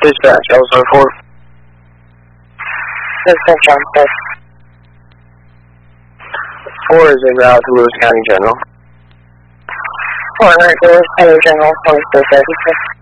Dispatch, also 4. Dispatch on 4. 4 is en route to Lewis County General. 4 Lewis County General, 2636.